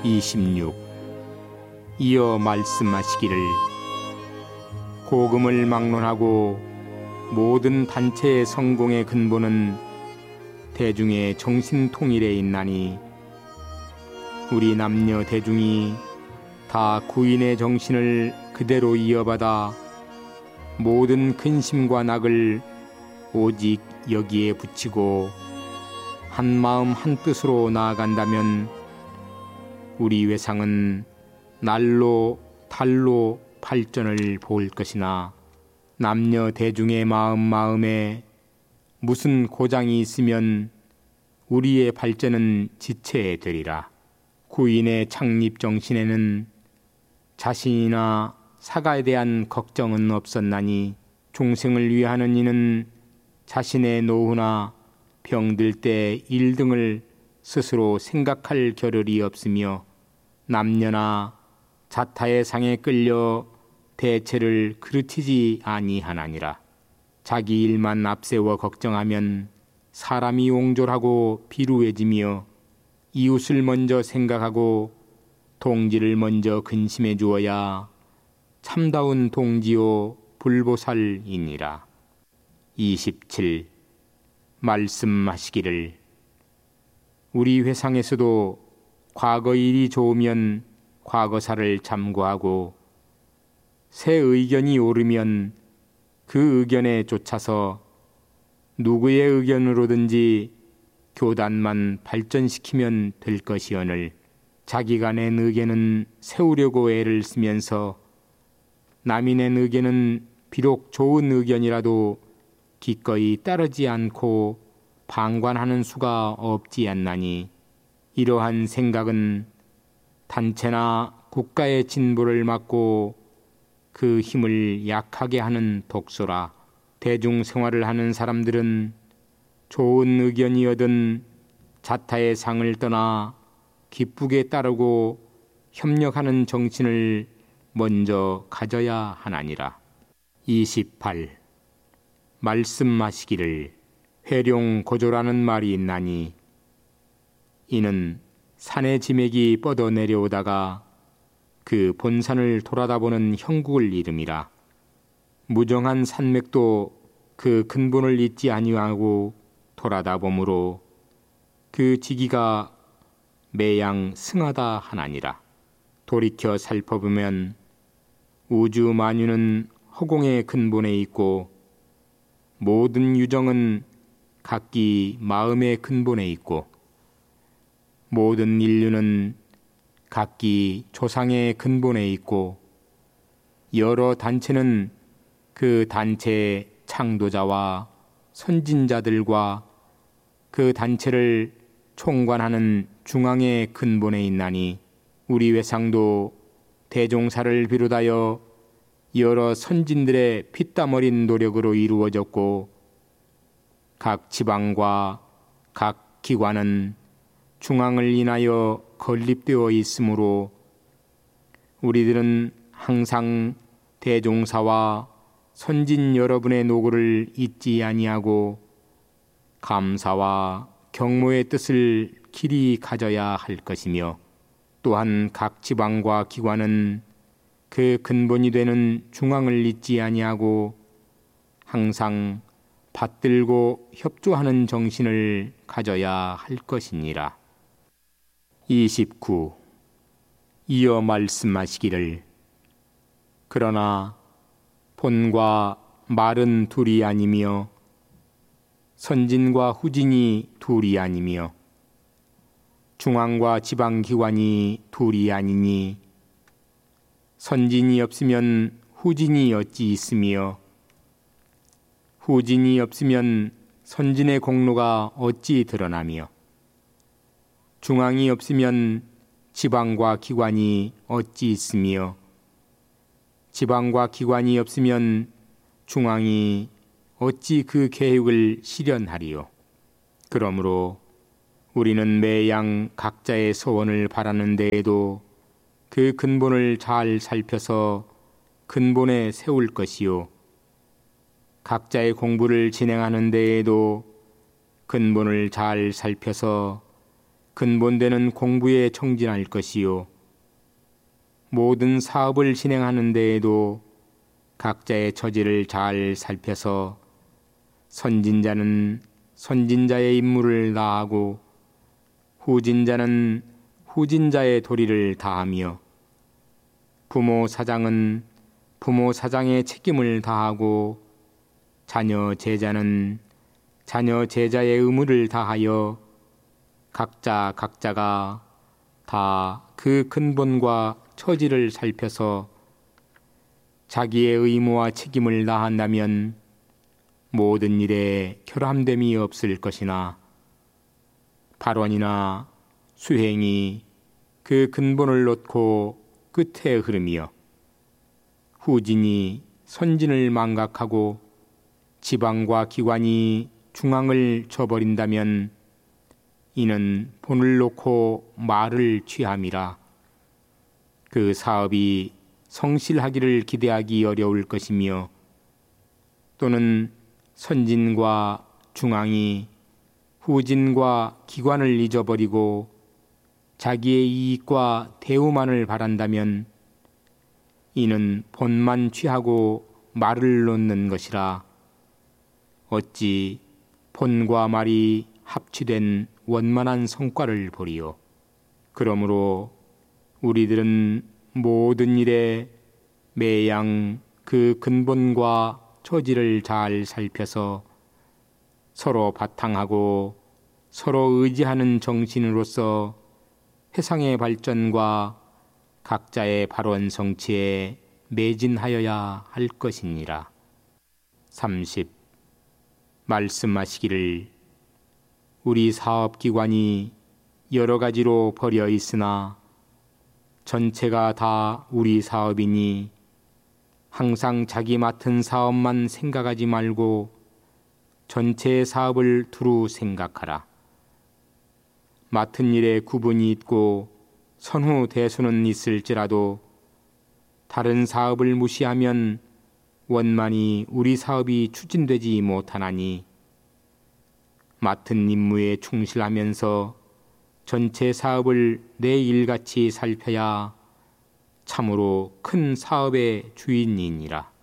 26. 이어 말씀하시기를 복음을 막론하고 모든 단체의 성공의 근본은 대중의 정신통일에 있나니 우리 남녀 대중이 다 구인의 정신을 그대로 이어받아 모든 근심과 낙을 오직 여기에 붙이고 한마음 한뜻으로 나아간다면 우리 회상은 날로 달로 발전을 볼 것이나 남녀 대중의 마음에 무슨 고장이 있으면 우리의 발전은 지체되리라. 구인의 창립 정신에는 자신이나 사가에 대한 걱정은 없었나니 중생을 위하는 이는 자신의 노후나 병들 때 일등을 스스로 생각할 겨를이 없으며 남녀나 자타의 상에 끌려 대체를 그르치지 아니하나니라. 자기 일만 앞세워 걱정하면 사람이 옹졸하고 비루해지며 이웃을 먼저 생각하고 동지를 먼저 근심해 주어야 참다운 동지요 불보살이니라. 27. 말씀하시기를 우리 회상에서도 과거 일이 좋으면 과거사를 참고하고 새 의견이 오르면 그 의견에 쫓아서 누구의 의견으로든지 교단만 발전시키면 될 것이오늘 자기가 낸 의견은 세우려고 애를 쓰면서 남이 낸 의견은 비록 좋은 의견이라도 기꺼이 따르지 않고 방관하는 수가 없지 않나니 이러한 생각은 단체나 국가의 진보를 막고 그 힘을 약하게 하는 독소라. 대중생활을 하는 사람들은 좋은 의견이어든 자타의 상을 떠나 기쁘게 따르고 협력하는 정신을 먼저 가져야 하나니라. 28. 말씀하시기를 회룡고조라는 말이 있나니 이는 산의 지맥이 뻗어 내려오다가 그 본산을 돌아다보는 형국을 이름이라. 무정한 산맥도 그 근본을 잊지 아니하고 돌아다보므로 그 지기가 매양 승하다 하나니라. 돌이켜 살펴보면 우주 만유는 허공의 근본에 있고 모든 유정은 각기 마음의 근본에 있고 모든 인류는 각기 조상의 근본에 있고 여러 단체는 그 단체의 창도자와 선진자들과 그 단체를 총관하는 중앙의 근본에 있나니 우리 회상도 대종사를 비롯하여 여러 선진들의 피땀 어린 노력으로 이루어졌고 각 지방과 각 기관은 중앙을 인하여 건립되어 있으므로 우리들은 항상 대종사와 선진 여러분의 노고를 잊지 아니하고 감사와 경모의 뜻을 길이 가져야 할 것이며 또한 각 지방과 기관은 그 근본이 되는 중앙을 잊지 아니하고 항상 받들고 협조하는 정신을 가져야 할 것이니라. 29. 이어 말씀하시기를 그러나 본과 말은 둘이 아니며 선진과 후진이 둘이 아니며 중앙과 지방기관이 둘이 아니니 선진이 없으면 후진이 어찌 있으며 후진이 없으면 선진의 공로가 어찌 드러나며 중앙이 없으면 지방과 기관이 어찌 있으며 지방과 기관이 없으면 중앙이 어찌 그 계획을 실현하리요. 그러므로 우리는 매양 각자의 소원을 바라는 데에도 그 근본을 잘 살펴서 근본에 세울 것이요. 각자의 공부를 진행하는 데에도 근본을 잘 살펴서 근본되는 공부에 청진할 것이요. 모든 사업을 진행하는 데에도 각자의 처지를 잘 살펴서 선진자는 선진자의 임무를 다하고 후진자는 후진자의 도리를 다하며 부모 사장은 부모 사장의 책임을 다하고 자녀 제자는 자녀 제자의 의무를 다하여 각자가 다 그 근본과 처지를 살펴서 자기의 의무와 책임을 다한다면 모든 일에 결함됨이 없을 것이나 발언이나 수행이 그 근본을 놓고 끝에 흐름이여 후진이 선진을 망각하고 지방과 기관이 중앙을 저버린다면 이는 본을 놓고 말을 취함이라. 그 사업이 성실하기를 기대하기 어려울 것이며 또는 선진과 중앙이 후진과 기관을 잊어버리고 자기의 이익과 대우만을 바란다면 이는 본만 취하고 말을 놓는 것이라. 어찌 본과 말이 합치된 원만한 성과를 보리요. 그러므로 우리들은 모든 일에 매양 그 근본과 처지를 잘 살펴서 서로 바탕하고 서로 의지하는 정신으로서 세상의 발전과 각자의 발원 성취에 매진하여야 할 것이니라. 30. 말씀하시기를 우리 사업기관이 여러 가지로 벌여 있으나 전체가 다 우리 사업이니 항상 자기 맡은 사업만 생각하지 말고 전체의 사업을 두루 생각하라. 맡은 일에 구분이 있고 선후 대수는 있을지라도 다른 사업을 무시하면 원만히 우리 사업이 추진되지 못하나니 맡은 임무에 충실하면서 전체 사업을 내 일같이 살펴야 참으로 큰 사업의 주인이니라.